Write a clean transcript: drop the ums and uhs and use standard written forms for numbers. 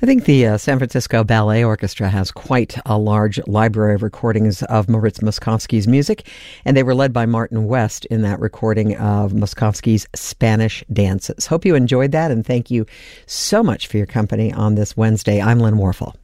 I think the San Francisco Ballet Orchestra has quite a large library of recordings of Moritz Moszkowski's music, and they were led by Martin West in that recording of Moszkowski's Spanish dances. Hope you enjoyed that, and thank you so much for your company on this Wednesday. I'm Lynn Warfel.